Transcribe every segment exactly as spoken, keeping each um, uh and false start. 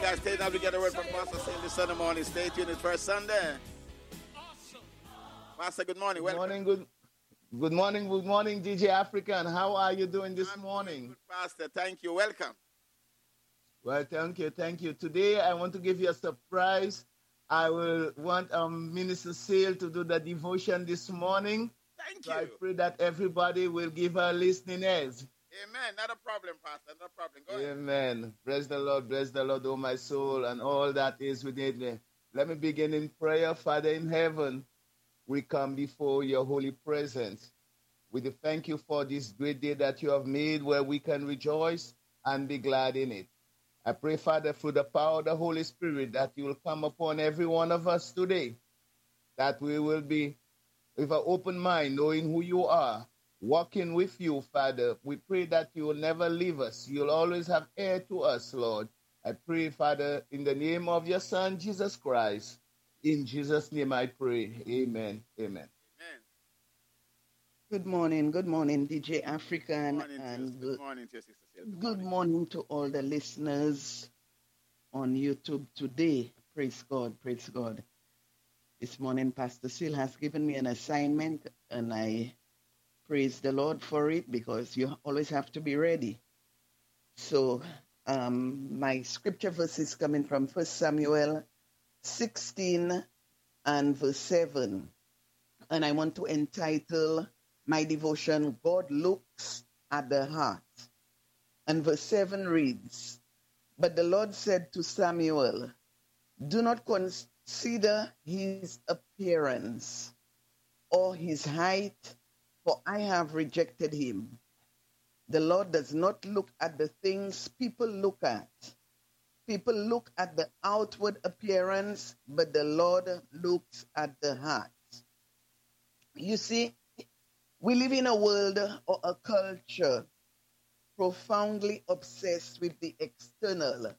guys, stay now. We get a word from Pastor Sale this Sunday morning. Stay tuned. It's first Sunday. Pastor, good morning. Good Welcome. morning, good, good morning, good morning, D J African. How are you doing this I'm morning? Good, Pastor. Thank you. Welcome. Well, thank you, thank you. Today, I want to give you a surprise. I will want um, Minister Sale to do the devotion this morning. Thank so you. I pray that everybody will give her listening ears. Amen. Not a problem, Pastor. Not a problem. Go ahead. Amen. Bless the Lord, bless the Lord, oh my soul, and all that is within me. Let me begin in prayer. Father in heaven, we come before your holy presence. We thank you for this great day that you have made where we can rejoice and be glad in it. I pray, Father, through the power of the Holy Spirit, that you will come upon every one of us today, that we will be with an open mind, knowing who you are, walking with you, Father. We pray that you will never leave us. You'll always have ear to us, Lord. I pray, Father, in the name of your Son, Jesus Christ. In Jesus' name I pray. Amen. Amen. Amen. Good morning, good morning, D J African, Good morning, and good, good morning to your sister Sale. Good, good morning. morning to all the listeners on YouTube today. Praise God, praise God. This morning, Pastor Seal has given me an assignment, and I praise the Lord for it because you always have to be ready. So, um, my scripture verse is coming from First Samuel sixteen and verse seven, and I want to entitle my devotion, God Looks at the Heart. And verse seven reads, But the Lord said to Samuel, Do not consider his appearance or his height, for I have rejected him. The Lord does not look at the things people look at. People look at the outward appearance, but the Lord looks at the heart. You see, we live in a world or a culture profoundly obsessed with the external.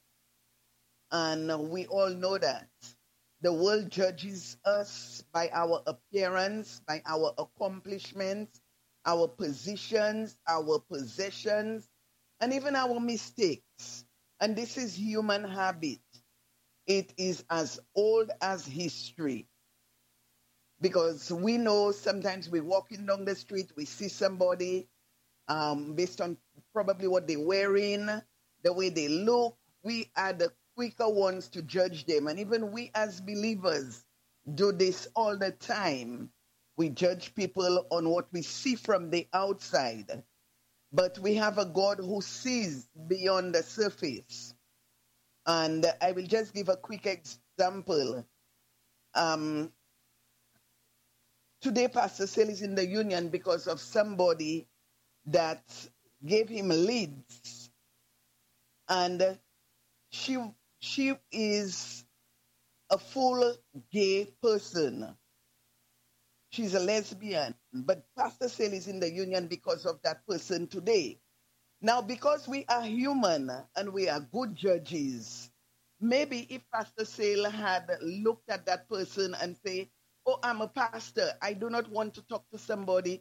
And we all know that. The world judges us by our appearance, by our accomplishments, our positions, our possessions, and even our mistakes. And this is human habit. It is as old as history. Because we know sometimes we're walking down the street, we see somebody um, based on probably what they're wearing, the way they look, we are the quicker ones to judge them. And even we as believers do this all the time. We judge people on what we see from the outside. But we have a God who sees beyond the surface. And I will just give a quick example. Um, today, Pastor Sale is in the union because of somebody that gave him leads. And she, she is a full gay person. She's a lesbian. But Pastor Sale is in the union because of that person today. Now, because we are human and we are good judges, maybe if Pastor Sale had looked at that person and say, oh, I'm a pastor, I do not want to talk to somebody